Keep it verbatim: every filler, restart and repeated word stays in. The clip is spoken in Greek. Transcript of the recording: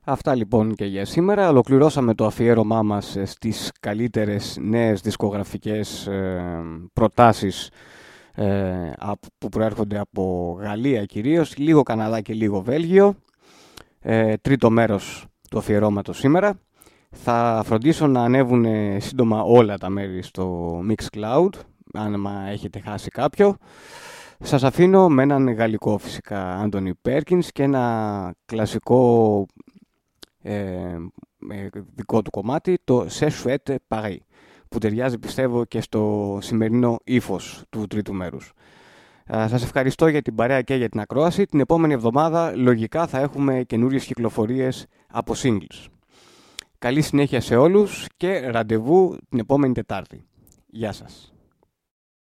Αυτά λοιπόν και για σήμερα. Ολοκληρώσαμε το αφιέρωμά μας στις καλύτερες νέες δισκογραφικές ε, προτάσεις ε, που προέρχονται από Γαλλία κυρίως, λίγο Καναδά και λίγο Βέλγιο. Ε, τρίτο μέρος του αφιερώματος σήμερα. Θα φροντίσω να ανέβουν σύντομα όλα τα μέρη στο Mixcloud, αν έχετε χάσει κάποιο. Σας αφήνω με έναν γαλλικό φυσικά Anthony Perkins και ένα κλασικό ε, δικό του κομμάτι, το C'est chouette Paris, που ταιριάζει πιστεύω και στο σημερινό ύφος του τρίτου μέρους. Σας ευχαριστώ για την παρέα και για την ακρόαση. Την επόμενη εβδομάδα λογικά θα έχουμε καινούριες κυκλοφορίες από singles. Καλή συνέχεια σε όλους και ραντεβού την επόμενη Τετάρτη. Γεια σας.